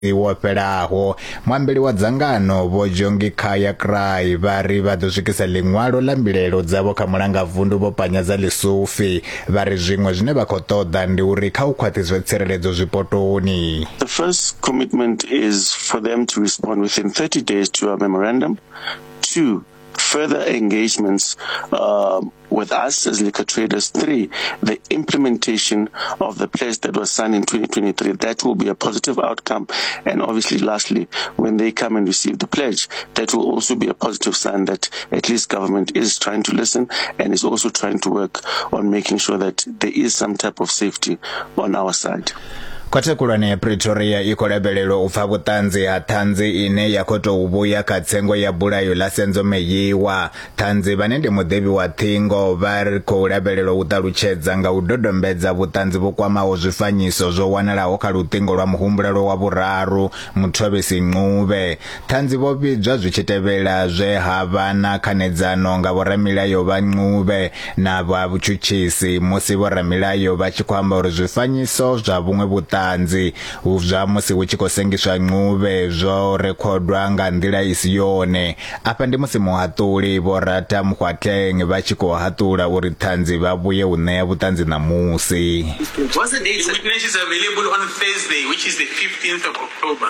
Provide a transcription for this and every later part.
wo fhelaho. Mwambeli wa dzangano Vho Jongi Khaya Krai vari vha ḓo swikisa ḽiṅwalo ḽa mbilelo dzavho kha mulanga vundu Vho Panyaza Lesufi vari zwiṅwe zwine vha khou ṱoḓa ndi uri kha u khwaṱhiswe tsireledzo zwipotoni. The first commitment is for them to respond within 30 days to our memorandum. 2, further engagements with us as liquor traders. 3, the implementation of the pledge that was signed in 2023. That will be a positive outcome. And obviously, lastly, when they come and receive the pledge, that will also be a positive sign that at least government is trying to listen and is also trying to work on making sure that there is some type of safety on our side. Khothe khulwane ya Pretoria i khou lavhelelwa u pfa vhuṱanzi ha ṱhanzi ine ya khou tou vhuya kha tsengo ya bulayo ḽa Senzo Meyiwa. Ṱhanzi vhane ndi muḓivhi wa ṱhingo vha ri khou lavhelelwa u ṱalutshedza nga u dodombedza vhuṱanzi vhu kwamaho zwifanyiso zwo wanalaho kha luṱingo lwa muhumbulelo wa vhuraru Muthobesi Ncube. Ṱhanzi vho vhidzwa zwi tshi tevhela zwe ha vha na khanedzano nga vhoramilayo vha Ncube na vha vhutshutshisi musi vhoramilayo vha tshi khou amba uri zwifanyiso zwa vhuṅwe vhuṱanzi zwa musi hu tshi khou sengiswa Ncube zwo rekhodwa nga nḓila i si yone. Afha ndi musi muhaṱuli Vho Rata Mkhwatleng vha tshi khou haṱula uri ṱhanzi vha vhuye u ṋea vhuṱanzi ṋamusi. What's the date? The witness is available on Thursday, which is the 15th of October.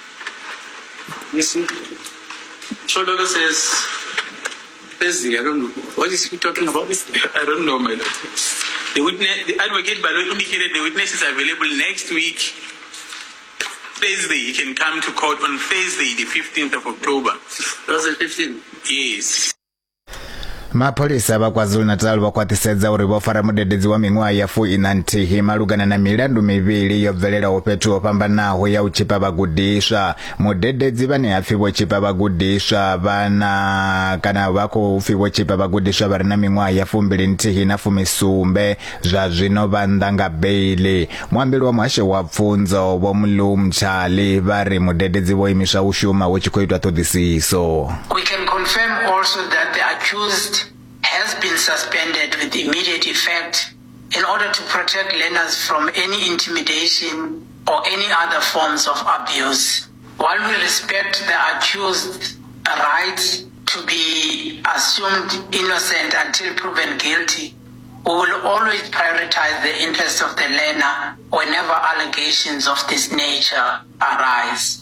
Yes, sir. Shololo says Thursday. I don't know. What is he talking about? I don't know, my lord. The witness, the advocate Balo indicated the witness is available next week, Thursday. He can come to court on Thursday, the 15th of October. That's the 15th? Yes. Mapholisa vha KwaZulu-Natal vha khwaṱhisedza uri vho fara mudededzi wa miṅwaha ya 49 malugana na milandu mivhili yo bvelelaho fhethu ho fhambanaho ya u tshipa vhagudiswa. Mudededzi vhane ha pfi vho tshipa vhagudiswa vhana kana vha khou pfi vho tshipa vhagudiswa vha re na miṅwaha ya 21 na 17 zwa zwino vha nnḓa nga beili. Muambeli wa muhasho wa pfunzo Vho Mlum Chali vha ri mudededzi vho imiswa u shuma hu tshi khou itwa ṱhoḓisiso. We can confirm also that the accused has been suspended with immediate effect in order to protect learners from any intimidation or any other forms of abuse. While we respect the accused's right to be assumed innocent until proven guilty, we will always prioritize the interests of the learner whenever allegations of this nature arise.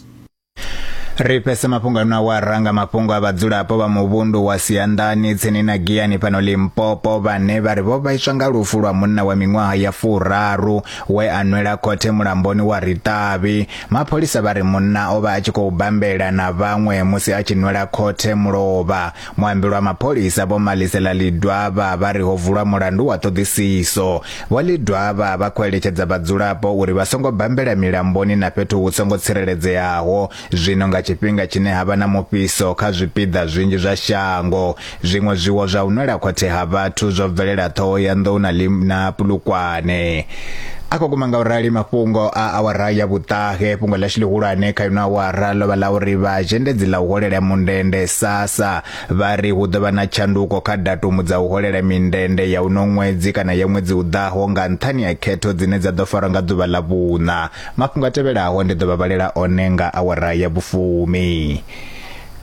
Ripesa mafhungo na waranga mafhungo a vhadzulapo vha muvhundu wa Siandani tsini na Giyani pano Limpopo vhane vha ri vho vhaiswa nga lufu lwa munna wa miṅwaha ya 30 we anwela khothe mulamboni wa Ritavi. Mapholisa vha ri munna o vha a tshi khou bambela na vhaṅwe musi a tshi nwela khothe mulovha. Muambeli wa mapholisa Vho Malisela Lidwaba vha ri ho vulwa mulandu wa ṱhoḓisiso. Vho Lidwaba vha khou eletshedza vhadzulapo uri vha songo bambela milamboni na fhethu hu songo tsireledzeaho zwino nga tshifhinga tshine havha na mufhiso kha zwipiḓa zwinzhi zwa shango. Zwiṅwe zwiwo zwa u nwela khothe ha vhathu zwo bvelela Thohoyandou na Pulukwane. Ako kuma nga urali mafhungo a awara ya vhuṱahe fhungo ḽa ḽihulwane kha ino awara ḽo vha ḽa uri vha zhendedzi ḽa u holela mundende SASSA vha ri hu ḓo vha na tshanduko kha datumu dza u holela mindende ya uno ṅwedzi kana ya ṅwedzi u ḓaho nga nṱhani ya khetho dzine dza ḓo farwa nga ḓuvha ḽa vhuṋa. Mafhungo a tevhelaho ndi ḓo vha vhalela one nga awara ya vhufumi.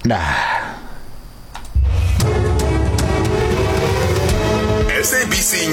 SABC